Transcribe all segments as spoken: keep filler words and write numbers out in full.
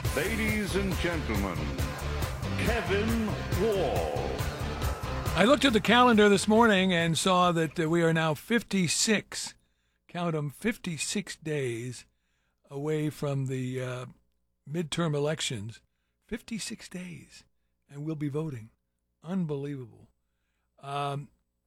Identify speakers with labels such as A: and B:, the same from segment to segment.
A: Ladies and gentlemen, Kevin Wall.
B: I looked at the calendar this morning and saw that uh, we are now fifty-six, count them, fifty-six days away from the uh, midterm elections. fifty-six days, and we'll be voting. Unbelievable. Um,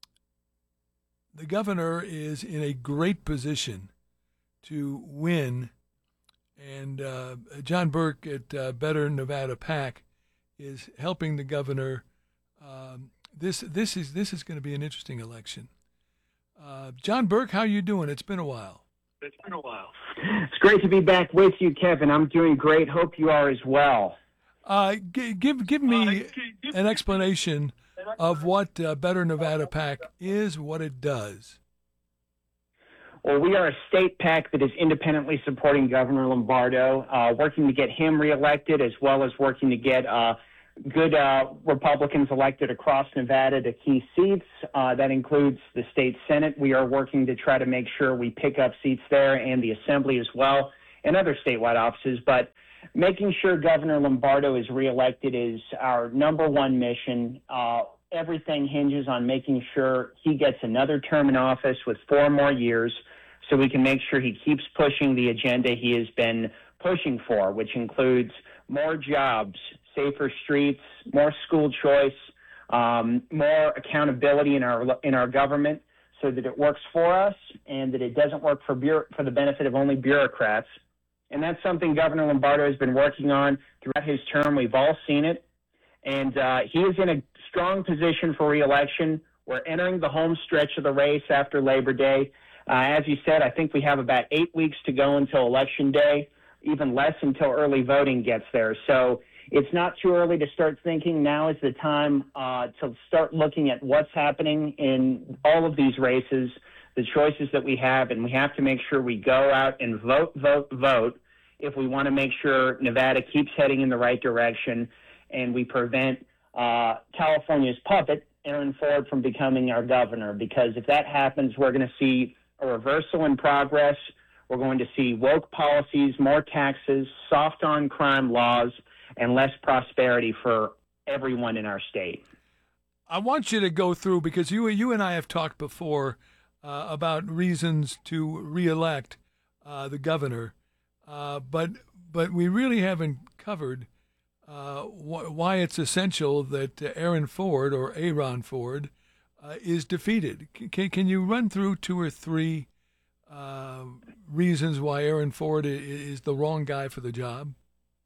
B: the governor is in a great position to win, and uh, John Burke at uh, Better Nevada PAC is helping the governor. Um, this this is this is going to be an interesting election. Uh, John Burke, how you doing? It's been a while.
C: It's been a while. It's great to be back with you, Kevin. I'm doing great. Hope you are as well.
B: Uh, g- give give me an explanation of what uh, Better Nevada PAC is, what it does.
C: Well, we are a state PAC that is independently supporting Governor Lombardo, uh, working to get him reelected, as well as working to get uh, good uh, Republicans elected across Nevada to key seats. Uh, that includes the state Senate. We are working to try to make sure we pick up seats there, and the Assembly as well, and other statewide offices. But making sure Governor Lombardo is reelected is our number one mission. Uh, everything hinges on making sure he gets another term in office with four more years, so we can make sure he keeps pushing the agenda he has been pushing for, which includes more jobs, safer streets, more school choice, um, more accountability in our in our government, so that it works for us and that it doesn't work for bureau- for the benefit of only bureaucrats. And that's something Governor Lombardo has been working on throughout his term. We've all seen it. And uh, he is in a strong position for re-election. We're entering the home stretch of the race after Labor Day. Uh, as you said, I think we have about eight weeks to go until Election Day, even less until early voting gets there. So it's not too early to start thinking. Now is the time uh, to start looking at what's happening in all of these races, the choices that we have, and we have to make sure we go out and vote, vote, vote if we want to make sure Nevada keeps heading in the right direction and we prevent uh, California's puppet, Aaron Ford, from becoming our governor. Because if that happens, we're going to see a reversal in progress. We're going to see woke policies, more taxes, soft on crime laws, and less prosperity for everyone in our state.
B: I want you to go through, because you you and I have talked before uh, about reasons to reelect uh, the governor, uh, but but we really haven't covered uh, wh- why it's essential that uh, Aaron Ford, or Aaron Ford, uh, is defeated. Can can you run through two or three uh, reasons why Aaron Ford is the wrong guy for the job?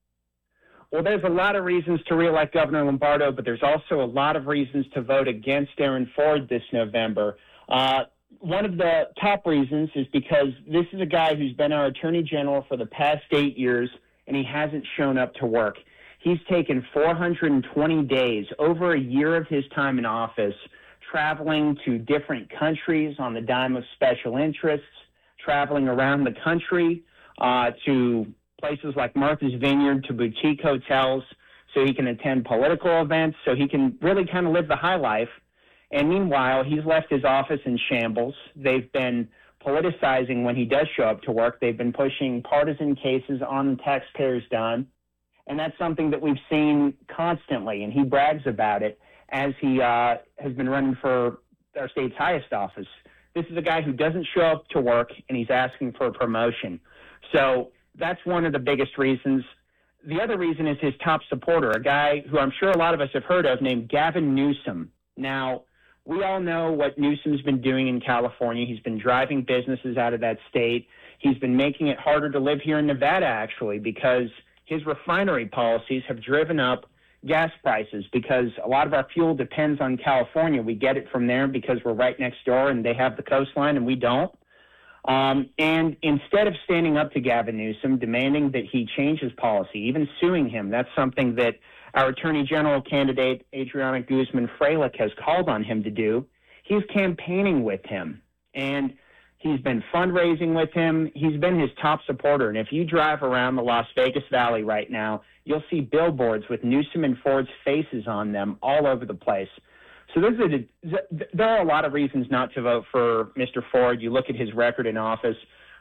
C: Well, there's a lot of reasons to reelect Governor Lombardo, but there's also a lot of reasons to vote against Aaron Ford this November. Uh, one of the top reasons is because this is a guy who's been our Attorney General for the past eight years, and he hasn't shown up to work. He's taken four hundred twenty days, over a year of his time in office, traveling to different countries on the dime of special interests, traveling around the country uh, to places like Martha's Vineyard, to boutique hotels, so he can attend political events, so he can really kind of live the high life. And meanwhile, he's left his office in shambles. They've been politicizing when he does show up to work. They've been pushing partisan cases on the taxpayers' dime. And that's something that we've seen constantly, and he brags about it as he uh, has been running for our state's highest office. This is a guy who doesn't show up to work, and he's asking for a promotion. So that's one of the biggest reasons. The other reason is his top supporter, a guy who I'm sure a lot of us have heard of, named Gavin Newsom. Now, we all know what Newsom's been doing in California. He's been driving businesses out of that state. He's been making it harder to live here in Nevada, actually, because his refinery policies have driven up gas prices, because a lot of our fuel depends on California. We get it from there because we're right next door and they have the coastline and we don't. Um, and instead of standing up to Gavin Newsom, demanding that he change his policy, even suing him, that's something that our Attorney General candidate, Adriana Guzman-Freilich, has called on him to do. He's campaigning with him, and he's been fundraising with him. He's been his top supporter. And if you drive around the Las Vegas Valley right now, you'll see billboards with Newsom and Ford's faces on them all over the place. So there's a, there are a lot of reasons not to vote for Mister Ford. You look at his record in office,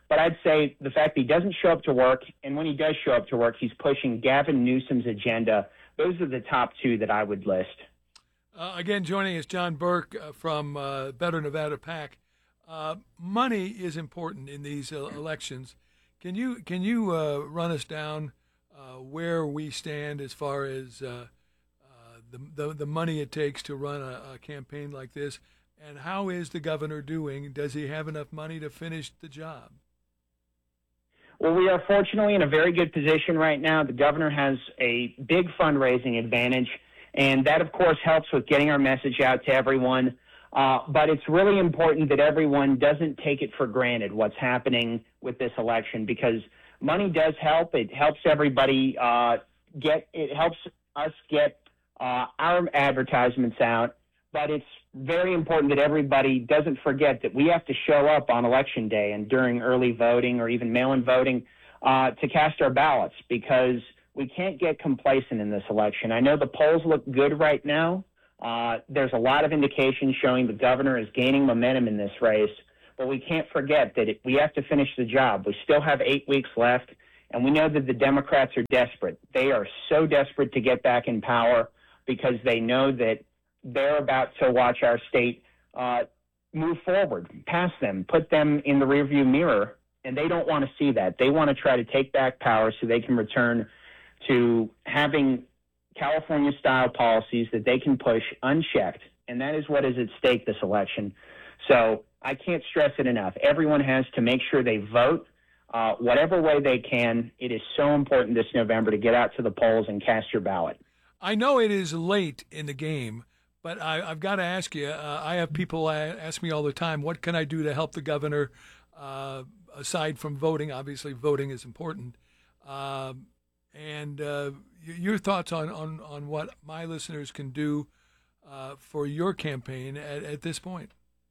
C: But I'd say the fact that he doesn't show up to work, and when he does show up to work, he's pushing Gavin Newsom's agenda. Those are the top two that I would list.
B: Uh, again, joining us, John Burke uh, from uh, Better Nevada PAC. Uh, money is important in these uh, elections. Can you can you uh, run us down uh, where we stand as far as uh, uh, the, the the money it takes to run a, a campaign like this, and how is the governor doing? Does he have enough money to finish the job?
C: Well, we are fortunately in a very good position right now. The governor has a big fundraising advantage, and that, of course, helps with getting our message out to everyone. Uh, but it's really important that everyone doesn't take it for granted what's happening with this election, because money does help. It helps everybody uh, get, it helps us get uh, our advertisements out. But it's very important that everybody doesn't forget that we have to show up on Election Day and during early voting or even mail-in voting uh, to cast our ballots, because we can't get complacent in this election. I know the polls look good right now. Uh, there's a lot of indications showing the governor is gaining momentum in this race, but we can't forget that it, we have to finish the job. We still have eight weeks left, and we know that the Democrats are desperate. They are so desperate to get back in power because they know that they're about to watch our state uh, move forward, pass them, put them in the rearview mirror, and they don't want to see that. They want to try to take back power so they can return to having California-style policies that they can push unchecked, and that is what is at stake this election. So I can't stress it enough. Everyone has to make sure they vote uh, whatever way they can. It is so important this November to get out to the polls and cast your ballot.
B: I know it is late in the game, but I, I've got to ask you, uh, I have people ask me all the time, what can I do to help the governor, uh, aside from voting? Obviously, voting is important. Uh, and uh, your thoughts on, on, on what my listeners can do uh, for your campaign at, at this point?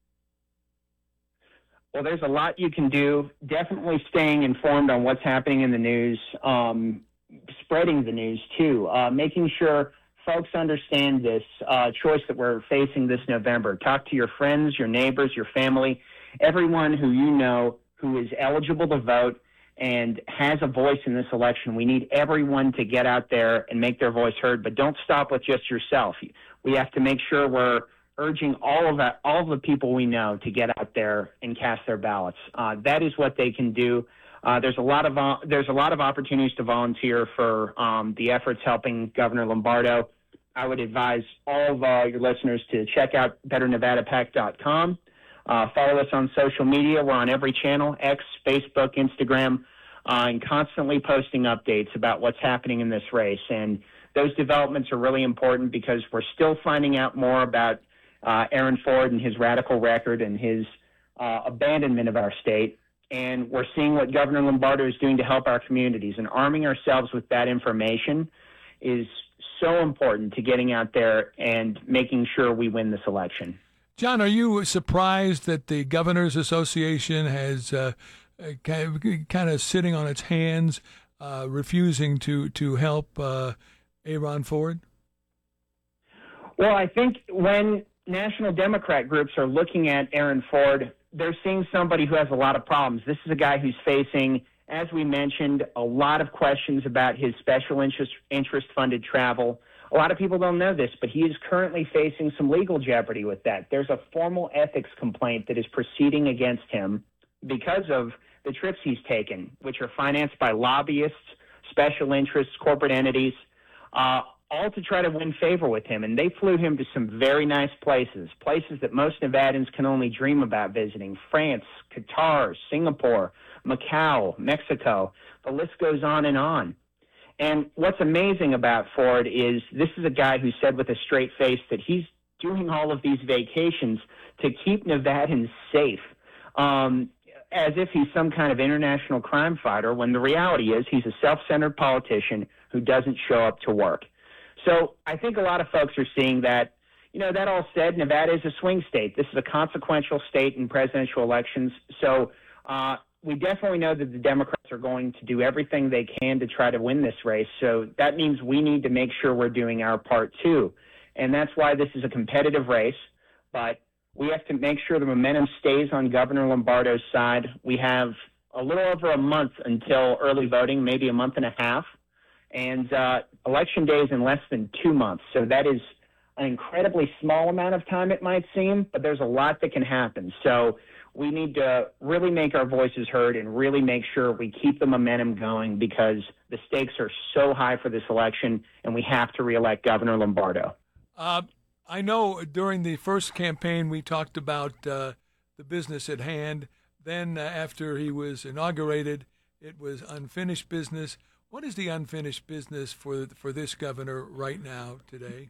C: Well, there's a lot you can do. Definitely staying informed on what's happening in the news, um, spreading the news, too, uh, making sure folks understand this uh, choice that we're facing this November. Talk to your friends, your neighbors, your family, everyone who you know who is eligible to vote and has a voice in this election. We need everyone to get out there and make their voice heard, but don't stop with just yourself. We have to make sure we're urging all of that, all of the people we know to get out there and cast their ballots. Uh, that is what they can do. Uh, there's a lot of uh, there's a lot of opportunities to volunteer for um, the efforts helping Governor Lombardo. I would advise all of uh, your listeners to check out better nevada pac dot com. Uh, follow us on social media. We're on every channel, X, Facebook, Instagram, uh, and constantly posting updates about what's happening in this race. And those developments are really important because we're still finding out more about uh, Aaron Ford and his radical record and his uh, abandonment of our state. And we're seeing what Governor Lombardo is doing to help our communities. And arming ourselves with that information is so important to getting out there and making sure we win this election.
B: John, are you surprised that the Governors Association has uh, kind of sitting on its hands, uh, refusing to, to help uh, Aaron Ford?
C: Well, I think when national Democrat groups are looking at Aaron Ford, they're seeing somebody who has a lot of problems. This is a guy who's facing, as we mentioned, a lot of questions about his special interest interest funded travel. A lot of people don't know this, but he is currently facing some legal jeopardy with that. There's a formal ethics complaint that is proceeding against him because of the trips he's taken, which are financed by lobbyists, special interests, corporate entities, uh, all to try to win favor with him. And they flew him to some very nice places, places that most Nevadans can only dream about visiting: France, Qatar, Singapore, Macau, Mexico. The list goes on and on. And what's amazing about Ford is this is a guy who said with a straight face that he's doing all of these vacations to keep Nevadans safe, um, as if he's some kind of international crime fighter, when the reality is he's a self-centered politician who doesn't show up to work. So I think a lot of folks are seeing that. You know, that all said, Nevada is a swing state. This is a consequential state in presidential elections. So uh, we definitely know that the Democrats are going to do everything they can to try to win this race. So that means we need to make sure we're doing our part too. And that's why this is a competitive race. But we have to make sure the momentum stays on Governor Lombardo's side. We have a little over a month until early voting, maybe a month and a half. And uh, election day is in less than two months. So that is an incredibly small amount of time, it might seem, but there's a lot that can happen. So we need to really make our voices heard and really make sure we keep the momentum going, because the stakes are so high for this election, and we have to reelect Governor Lombardo.
B: Uh, I know during the first campaign we talked about uh, the business at hand. Then uh, after he was inaugurated, it was unfinished business. What is the unfinished business for for this governor right now, today?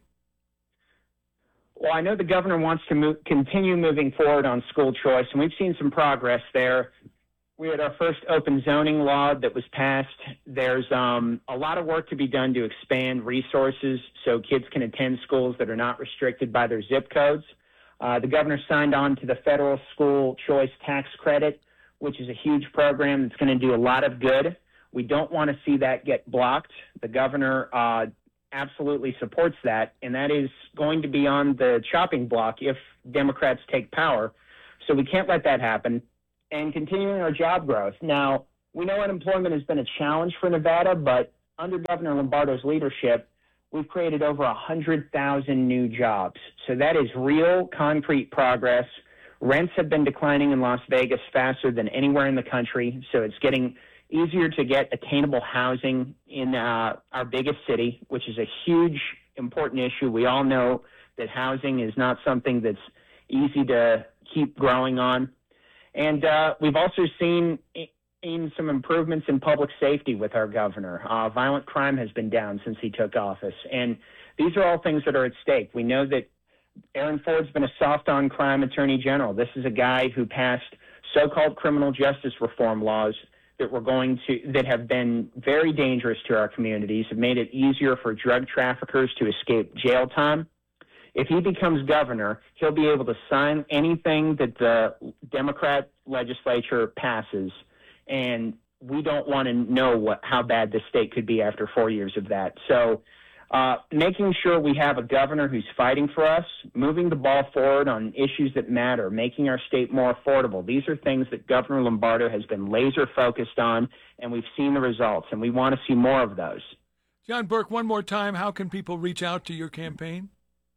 C: Well, I know the governor wants to move, continue moving forward on school choice, and we've seen some progress there. We had our first open zoning law that was passed. There's um, a lot of work to be done to expand resources so kids can attend schools that are not restricted by their zip codes. Uh, the governor signed on to the federal school choice tax credit, which is a huge program that's going to do a lot of good. We don't want to see that get blocked. The governor uh, absolutely supports that, and that is going to be on the chopping block if Democrats take power. So we can't let that happen. And continuing our job growth. Now, we know unemployment has been a challenge for Nevada, but under Governor Lombardo's leadership, we've created over one hundred thousand new jobs. So that is real, concrete progress. Rents have been declining in Las Vegas faster than anywhere in the country, so it's getting easier to get attainable housing in uh, our biggest city, which is a huge, important issue. We all know that housing is not something that's easy to keep growing on. And uh, we've also seen in some improvements in public safety with our governor. Uh, violent crime has been down since he took office. And these are all things that are at stake. We know that Aaron Ford's been a soft-on-crime attorney general. This is a guy who passed so-called criminal justice reform laws that were going to that have been very dangerous to our communities, have made it easier for drug traffickers to escape jail time. If he becomes governor, he'll be able to sign anything that the Democrat legislature passes, and we don't want to know what, how bad the state could be after four years of that. So uh, making sure we have a governor who's fighting for us, moving the ball forward on issues that matter, making our state more affordable. These are things that Governor Lombardo has been laser focused on, and we've seen the results, and we want to see more of those.
B: John Burke, one more time, how can people reach out to your campaign?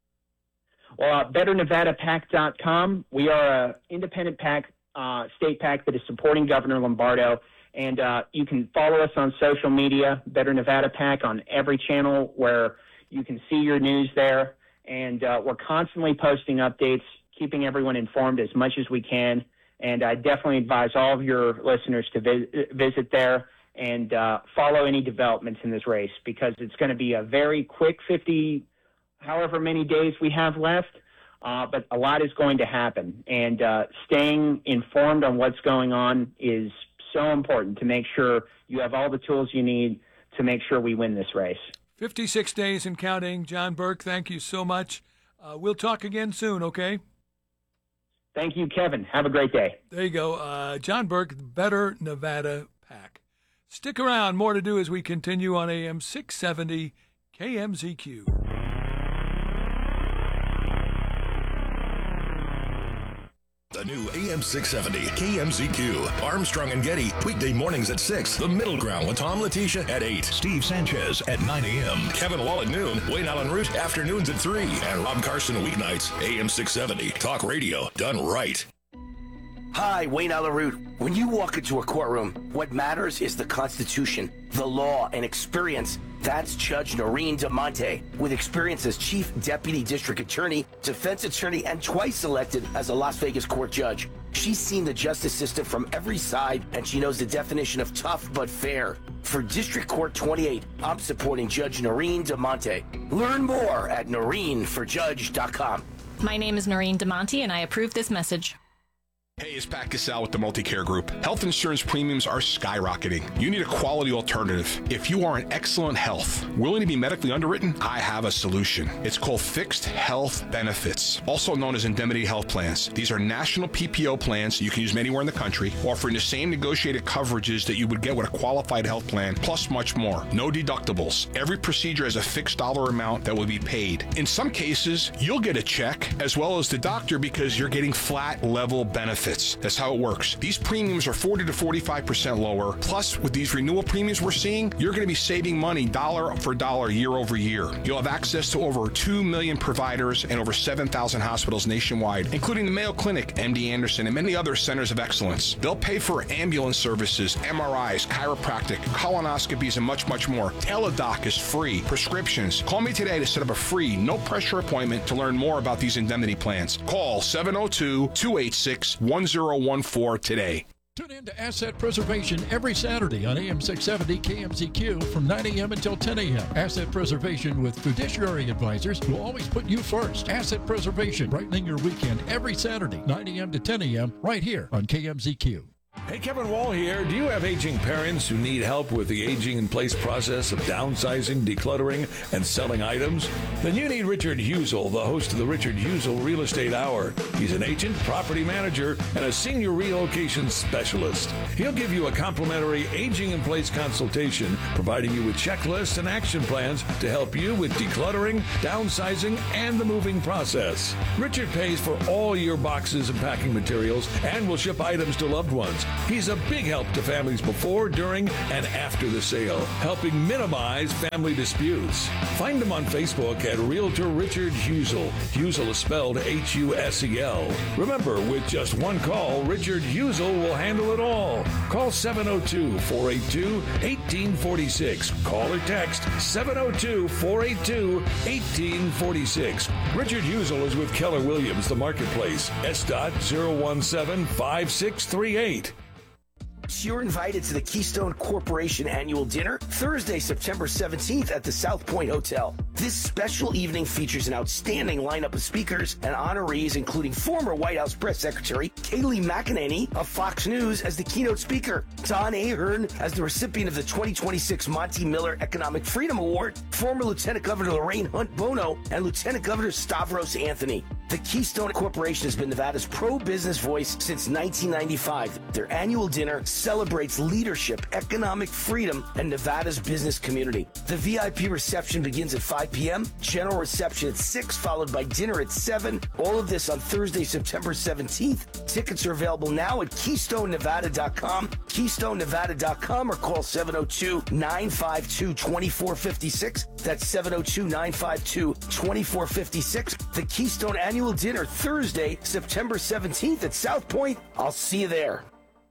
C: Well, uh, better nevada pac dot com. We are an independent PAC, uh, state PAC that is supporting Governor Lombardo. And uh, you can follow us on social media, Better Nevada PAC, on every channel where you can see your news there. And uh, we're constantly posting updates, keeping everyone informed as much as we can. And I definitely advise all of your listeners to vi- visit there and uh, follow any developments in this race, because it's going to be a very quick fifty, however many days we have left. Uh, but a lot is going to happen. And uh, staying informed on what's going on is so important to make sure you have all the tools you need to make sure we win this race.
B: fifty-six days and counting. John Burke, thank you so much. Uh, we'll talk again soon, okay?
C: Thank you, Kevin. Have a great day.
B: There you go. Uh, John Burke, Better Nevada PAC. Stick around. More to do as we continue on A M six seventy K M Z Q.
D: The new A M six seventy K M Z Q. Armstrong and Getty, weekday mornings at six. The Middle Ground with Tom Letitia at eight. Steve Sanchez at nine a.m. Kevin Wall at noon. Wayne Allen Root afternoons at three. And Rob Carson weeknights. A M six seventy. Talk radio done right.
E: Hi, Wayne Allen Root. When you walk into a courtroom, what matters is the Constitution, the law, and experience. That's Judge Noreen DeMonte, with experience as Chief Deputy District Attorney, Defense Attorney, and twice elected as a Las Vegas court judge. She's seen the justice system from every side, and she knows the definition of tough but fair. For District Court twenty-eight, I'm supporting Judge Noreen DeMonte. Learn more at noreen for judge dot com.
F: My name is Noreen DeMonte, and I approve this message.
G: Hey, it's Pat Cassell with the Multicare Group. Health insurance premiums are skyrocketing. You need a quality alternative. If you are in excellent health, willing to be medically underwritten, I have a solution. It's called Fixed Health Benefits, also known as indemnity health plans. These are national P P O plans you can use anywhere in the country, offering the same negotiated coverages that you would get with a qualified health plan, plus much more. No deductibles. Every procedure has a fixed dollar amount that will be paid. In some cases, you'll get a check as well as the doctor because you're getting flat level benefits. benefits. That's how it works. These premiums are forty to forty-five percent lower. Plus, with these renewal premiums we're seeing, you're going to be saving money dollar for dollar year over year. You'll have access to over two million providers and over seven thousand hospitals nationwide, including the Mayo Clinic, M D Anderson, and many other centers of excellence. They'll pay for ambulance services, M R Is, chiropractic, colonoscopies, and much, much more. Teladoc is free. Prescriptions. Call me today to set up a free, no-pressure appointment to learn more about these indemnity plans. Call seven oh two, two eight six, one oh one four today.
H: Tune in to Asset Preservation every Saturday on A M six seventy K M Z Q from nine a.m. until ten a.m. Asset Preservation with fiduciary advisors who always put you first. Asset Preservation, brightening your weekend every Saturday, nine a.m. to ten a.m. right here on K M Z Q.
I: Hey, Kevin Wall here. Do you have aging parents who need help with the aging-in-place process of downsizing, decluttering, and selling items? Then you need Richard Husel, the host of the Richard Husel Real Estate Hour. He's an agent, property manager, and a senior relocation specialist. He'll give you a complimentary aging-in-place consultation, providing you with checklists and action plans to help you with decluttering, downsizing, and the moving process. Richard pays for all your boxes and packing materials and will ship items to loved ones. He's a big help to families before, during, and after the sale, helping minimize family disputes. Find him on Facebook at Realtor Richard Husel. Husel is spelled H U S E L. Remember, with just one call, Richard Husel will handle it all. Call seven oh two, four eight two, one eight four six. Call or text seven oh two, four eight two, one eight four six. Richard Husel is with Keller Williams, the marketplace. S dot zero one seven five six three eight.
E: You're invited to the Keystone Corporation Annual Dinner Thursday, September seventeenth at the South Point Hotel. This special evening features an outstanding lineup of speakers and honorees, including former White House Press Secretary Kayleigh McEnany of Fox News as the keynote speaker, Don Ahern as the recipient of the twenty twenty-six Monty Miller Economic Freedom Award, former Lieutenant Governor Lorraine Hunt Bono, and Lieutenant Governor Stavros Anthony. The Keystone Corporation has been Nevada's pro-business voice since nineteen ninety-five. Their annual dinner celebrates leadership, economic freedom, and Nevada's business community. The V I P reception begins at five p.m., general reception at six, followed by dinner at seven. All of this on Thursday, September seventeenth. Tickets are available now at keystone nevada dot com, keystone nevada dot com, or call seven oh two, nine five two, two four five six. That's seven oh two, nine five two, two four five six. The Keystone Annual Dinner, Thursday, September seventeenth at South Point. I'll see you there.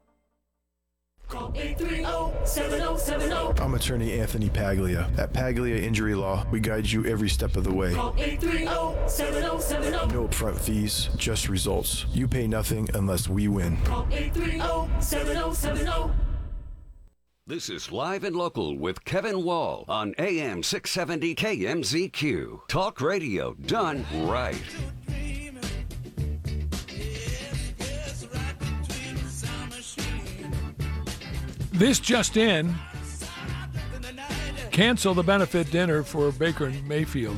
J: Call eight three zero, seven zero seven zero.
K: I'm attorney Anthony Paglia. At Paglia Injury Law, we guide you every step of the way.
J: Call eight three zero, seven zero seven zero.
K: No upfront fees, just results. You pay nothing unless we win.
J: Call eight three zero, seven zero seven zero.
L: This is Live and Local with Kevin Wall on A M six seventy K M Z Q. Talk radio done right.
B: This just in, cancel the benefit dinner for Baker Mayfield.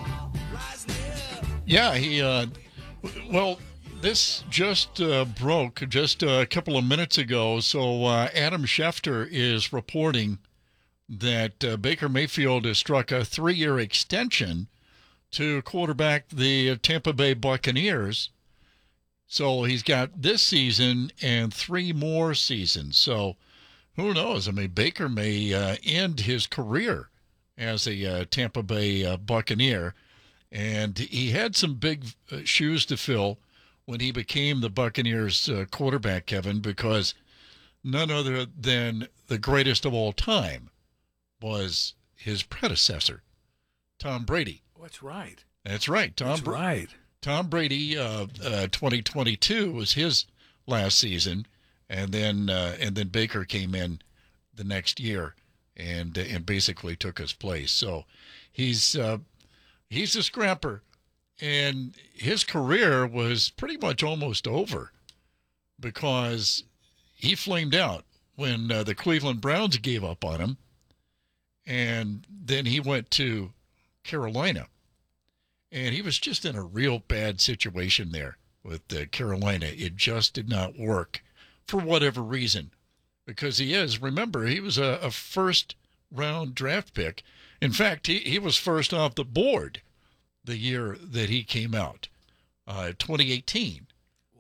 H: Yeah, he, uh, well, this just uh, broke just a couple of minutes ago. So uh, Adam Schefter is reporting that uh, Baker Mayfield has struck a three-year extension to quarterback the Tampa Bay Buccaneers. So he's got this season and three more seasons. So who knows? I mean, Baker may uh, end his career as a uh, Tampa Bay uh, Buccaneer. And he had some big uh, shoes to fill when he became the Buccaneers uh, quarterback, Kevin, because none other than the greatest of all time was his predecessor, Tom Brady.
B: That's right.
H: That's right. Tom
B: That's
H: Bra-
B: right.
H: Tom Brady, uh, uh, twenty twenty-two was his last season. And then uh, and then Baker came in the next year and and basically took his place. So he's uh, he's a scrapper, and his career was pretty much almost over because he flamed out when uh, the Cleveland Browns gave up on him, and then he went to Carolina, and he was just in a real bad situation there with uh, Carolina. It just did not work. For whatever reason, because he is, remember, he was a, a first-round draft pick. In fact, he, he was first off the board the year that he came out, uh, twenty eighteen.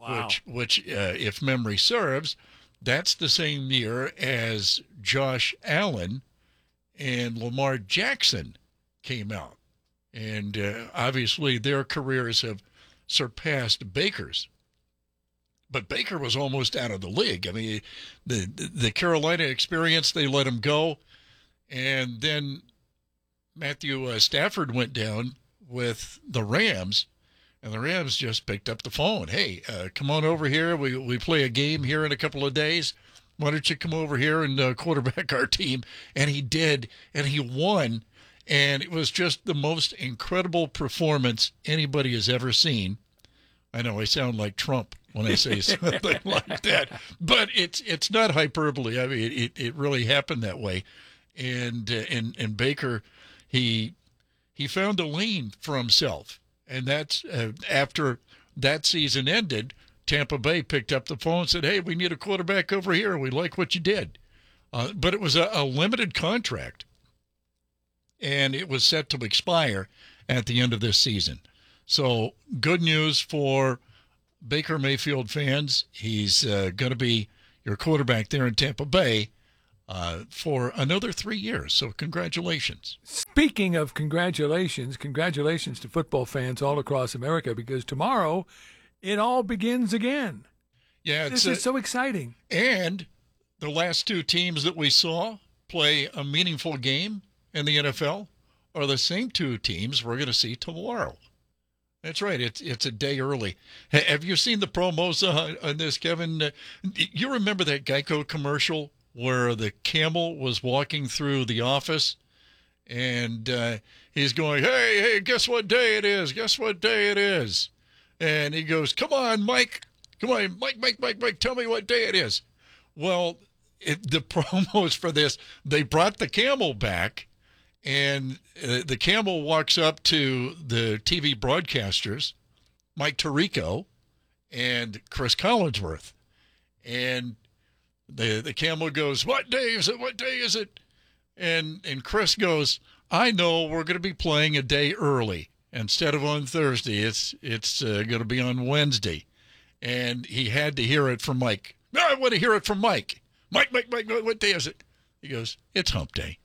H: wow. which, which uh, if memory serves, that's the same year as Josh Allen and Lamar Jackson came out. And uh, obviously their careers have surpassed Baker's. But Baker was almost out of the league. I mean, the the Carolina experience, they let him go. And then Matthew uh, Stafford went down with the Rams, and the Rams just picked up the phone. Hey, uh, come on over here. We we play a game here in a couple of days. Why don't you come over here and uh, quarterback our team? And he did, and he won. And it was just the most incredible performance anybody has ever seen. I know I sound like Trump when I say something like that, but it's it's not hyperbole. I mean, it, it really happened that way. And uh, and and Baker, he he found a lane for himself, and that's uh, after that season ended. Tampa Bay picked up the phone and said, "Hey, we need a quarterback over here. We like what you did," uh, but it was a, a limited contract, and it was set to expire at the end of this season. So good news for Baker Mayfield fans. He's uh, going to be your quarterback there in Tampa Bay uh, for another three years. So congratulations.
B: Speaking of congratulations, congratulations to football fans all across America, because tomorrow it all begins again.
H: Yeah,
B: it's This is so exciting.
H: And the last two teams that we saw play a meaningful game in the N F L are the same two teams we're going to see tomorrow. That's right. It's it's a day early. Have you seen the promos uh, on this, Kevin? Uh, you remember that Geico commercial where the camel was walking through the office, and uh, he's going, "Hey, hey, guess what day it is? Guess what day it is?" And he goes, "Come on, Mike. Come on, Mike, Mike, Mike, Mike. Tell me what day it is." Well, it, the promos for this, they brought the camel back. And uh, the camel walks up to the T V broadcasters, Mike Tirico and Chris Collinsworth. And the the camel goes, "What day is it? What day is it?" And and Chris goes, "I know, we're going to be playing a day early. Instead of on Thursday, it's it's uh, going to be on Wednesday." And he had to hear it from Mike. "No, I want to hear it from Mike. Mike, Mike, Mike, what day is it?" He goes, "It's hump day."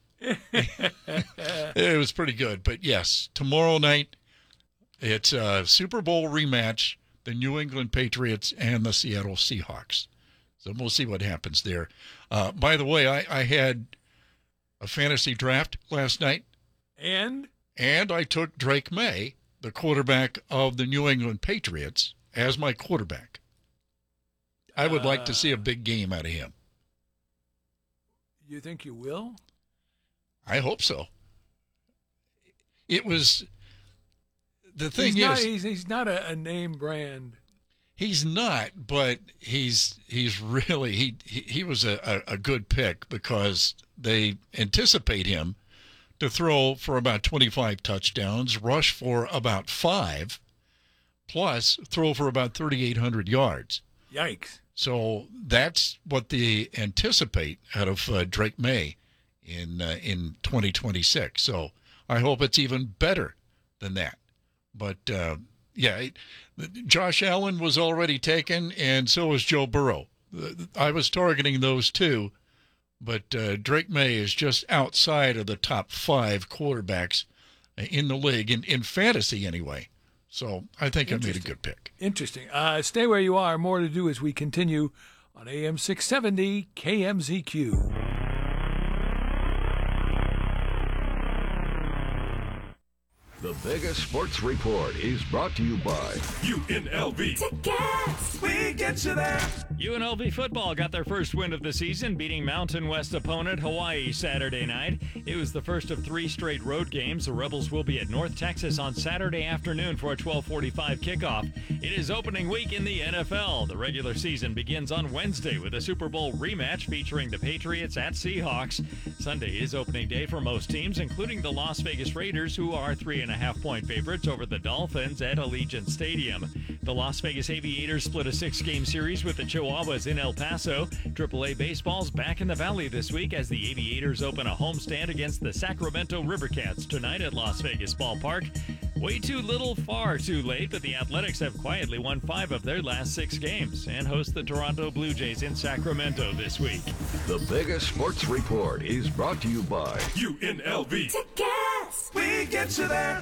H: It was pretty good. But yes, tomorrow night it's a Super Bowl rematch, the New England Patriots and the Seattle Seahawks. So we'll see what happens there. Uh, by the way, I, I had a fantasy draft last night.
B: And?
H: And I took Drake May, the quarterback of the New England Patriots, as my quarterback. I would uh, like to see a big game out of him.
B: You think you will?
H: I hope so. It was the thing
B: he's
H: is
B: not, he's, he's not a, a name brand.
H: He's not, but he's he's really he he, he was a, a, a good pick because they anticipate him to throw for about twenty-five touchdowns, rush for about five, plus throw for about thirty-eight hundred yards.
B: Yikes!
H: So that's what they anticipate out of uh, Drake May in uh, in twenty twenty-six. So I hope it's even better than that. But, uh, yeah, it, Josh Allen was already taken, and so was Joe Burrow. I was targeting those two, but uh, Drake May is just outside of the top five quarterbacks in the league, in, in fantasy anyway. So I think I made a good pick.
B: Interesting. Uh, stay where you are. More to do as we continue on A M six seventy K M Z Q.
L: The biggest sports report is brought to you by
J: U N L V. Tickets! We get you there.
M: U N L V football got their first win of the season, beating Mountain West opponent Hawaii Saturday night. It was the first of three straight road games. The Rebels will be at North Texas on Saturday afternoon for a twelve forty-five kickoff. It is opening week in the N F L. The regular season begins on Wednesday with a Super Bowl rematch featuring the Patriots at Seahawks. Sunday is opening day for most teams, including the Las Vegas Raiders, who are three and a half point favorites over the Dolphins at Allegiant Stadium. The Las Vegas Aviators split a six-game series with the Chihuahuas in El Paso. triple A Baseball's back in the Valley this week as the Aviators open a homestand against the Sacramento Rivercats tonight at Las Vegas Ballpark. Way too little, far too late, but the Athletics have quietly won five of their last six games and host the Toronto Blue Jays in Sacramento this week.
L: The biggest sports report is brought to you by
J: U N L V. Tickets! We get you there.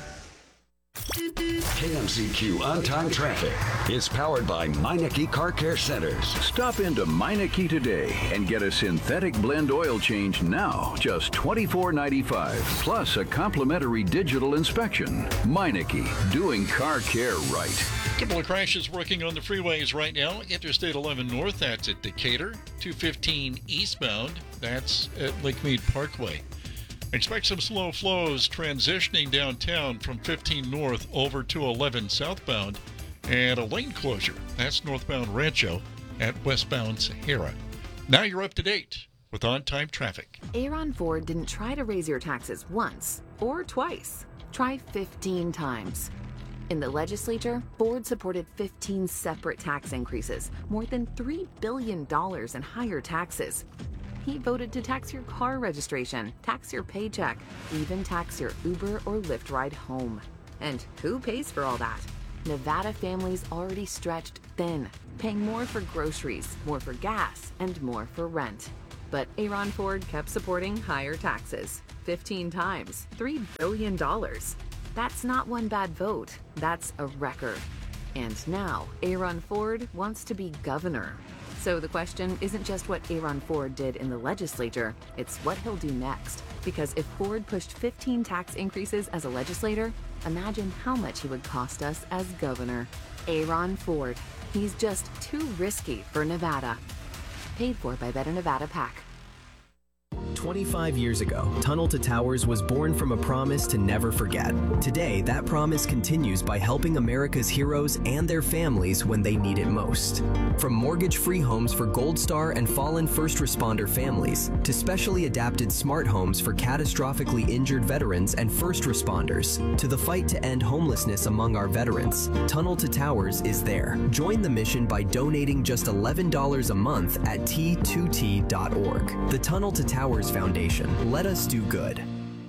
L: K M Z Q On Time Traffic is powered by Meineke Car Care Centers.
N: Stop into Meineke today and get a synthetic blend oil change now, just twenty-four ninety-five, plus a complimentary digital inspection. Meineke, doing car care right.
H: Couple of crashes working on the freeways right now. Interstate eleven North, that's at Decatur. two fifteen eastbound, that's at Lake Mead Parkway. Expect some slow flows transitioning downtown from fifteen north over to eleven southbound, and a lane closure. That's northbound Rancho at westbound Sahara. Now you're up to date with on-time traffic.
O: Aaron Ford didn't try to raise your taxes once or twice. Try fifteen times. In the legislature, Ford supported fifteen separate tax increases, more than three billion dollars in higher taxes. He voted to tax your car registration, tax your paycheck, even tax your Uber or Lyft ride home. And who pays for all that? Nevada families already stretched thin, paying more for groceries, more for gas, and more for rent. But Aaron Ford kept supporting higher taxes, fifteen times, three billion dollars. That's not one bad vote, that's a record. And now, Aaron Ford wants to be governor. So the question isn't just what Aaron Ford did in the legislature, it's what he'll do next. Because if Ford pushed fifteen tax increases as a legislator, imagine how much he would cost us as governor. Aaron Ford. He's just too risky for Nevada. Paid for by Better Nevada PAC.
P: twenty-five years ago, Tunnel to Towers was born from a promise to never forget. Today, that promise continues by helping America's heroes and their families when they need it most. From mortgage-free homes for Gold Star and fallen first responder families, to specially adapted smart homes for catastrophically injured veterans and first responders, to the fight to end homelessness among our veterans, Tunnel to Towers is there. Join the mission by donating just eleven dollars a month at T two T dot org. The Tunnel to Towers Foundation. Let us do good.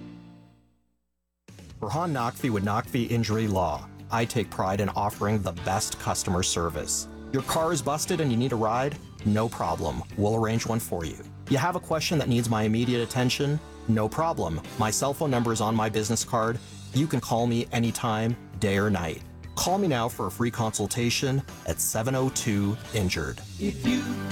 Q: Burhan Naqvi with Naqvi Injury Law. I take pride in offering the best customer service. Your car is busted and you need a ride? No problem. We'll arrange one for you. You have a question that needs my immediate attention? No problem. My cell phone number is on my business card. You can call me anytime, day or night. Call me now for a free consultation at seven oh two injured.
J: If you